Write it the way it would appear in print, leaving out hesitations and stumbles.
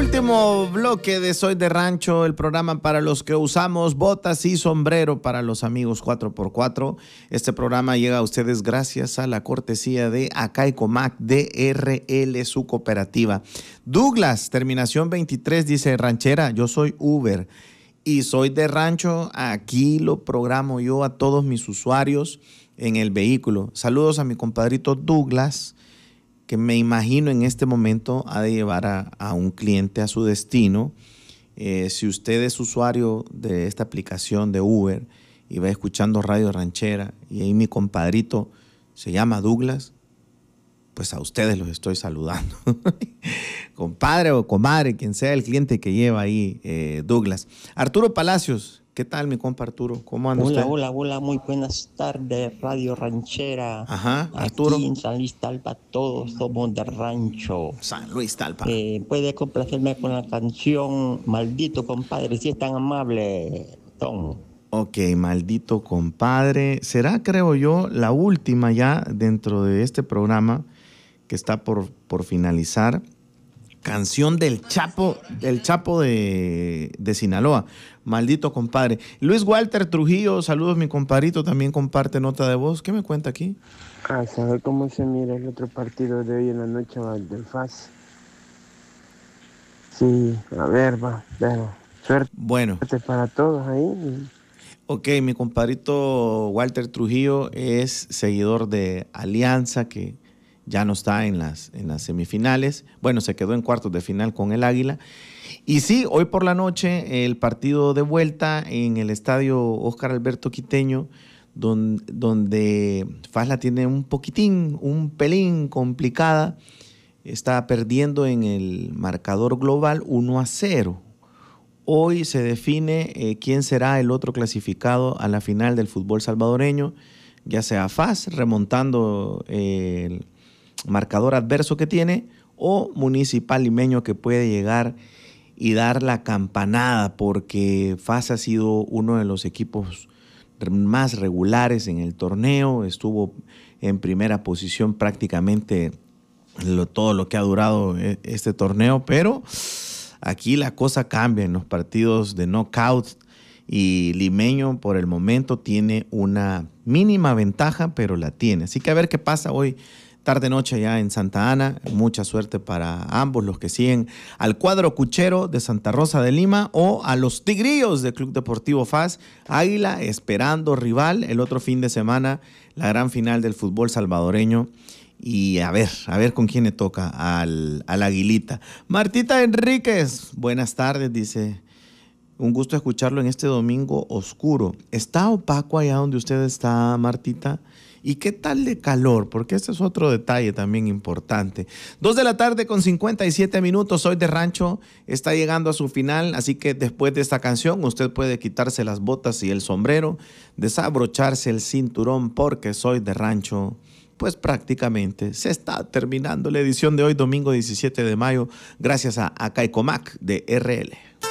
Último bloque de Soy de Rancho, el programa para los que usamos botas y sombrero para los amigos 4x4. Este programa llega a ustedes gracias a la cortesía de Acay Comac DRL, su cooperativa. Douglas, terminación 23, dice: ranchera, yo soy Uber y soy de rancho. Aquí lo programo yo a todos mis usuarios en el vehículo. Saludos a mi compadrito Douglas, que me imagino en este momento ha de llevar a un cliente a su destino. Si usted es usuario de esta aplicación de Uber y va escuchando Radio Ranchera y ahí mi compadrito se llama Douglas, pues a ustedes los estoy saludando. Compadre o comadre, quien sea el cliente que lleva ahí, Douglas. Arturo Palacios, ¿qué tal, mi compa Arturo? ¿Cómo anda usted? Hola, muy buenas tardes, Radio Ranchera. Ajá, Arturo. Aquí en San Luis Talpa todos somos de rancho. San Luis Talpa. ¿Puede complacerme con la canción Maldito Compadre, si es tan amable, Tom? Ok, Maldito Compadre. Será, creo yo, la última ya dentro de este programa que está por finalizar. Canción del Chapo de Sinaloa. Maldito Compadre. Luis Walter Trujillo, saludos, mi compadrito, también comparte nota de voz. ¿Qué me cuenta aquí? A saber cómo se mira el otro partido de hoy en la noche, del FAS. Sí, a ver, va, pero suerte. Bueno. Suerte para todos ahí. Ok, mi compadrito Walter Trujillo es seguidor de Alianza, que ya no está en las semifinales. Bueno, se quedó en cuartos de final con el Águila. Y sí, hoy por la noche el partido de vuelta en el estadio Óscar Alberto Quiteño, donde FAS la tiene un pelín complicada. Está perdiendo en el marcador global 1-0. Hoy se define quién será el otro clasificado a la final del fútbol salvadoreño, ya sea FAS remontando el marcador adverso que tiene, o Municipal Limeño, que puede llegar y dar la campanada, porque FAS ha sido uno de los equipos más regulares en el torneo, estuvo en primera posición prácticamente todo lo que ha durado este torneo, pero aquí la cosa cambia en los partidos de knockout y Limeño por el momento tiene una mínima ventaja, pero la tiene. Así que a ver qué pasa hoy tarde-noche ya en Santa Ana. Mucha suerte para ambos los que siguen al cuadro cuchero de Santa Rosa de Lima o a los Tigrillos del Club Deportivo FAS. Águila esperando rival el otro fin de semana, la gran final del fútbol salvadoreño. Y a ver con quién le toca al Aguilita. Martita Enríquez, buenas tardes, dice. Un gusto escucharlo en este domingo oscuro. ¿Está opaco allá donde usted está, Martita? ¿Y qué tal de calor? Porque este es otro detalle también importante. 2:57 p.m, Soy de Rancho está llegando a su final, así que después de esta canción usted puede quitarse las botas y el sombrero, desabrocharse el cinturón, porque Soy de Rancho pues prácticamente se está terminando la edición de hoy, domingo 17 de mayo, gracias a Acay Comac de RL.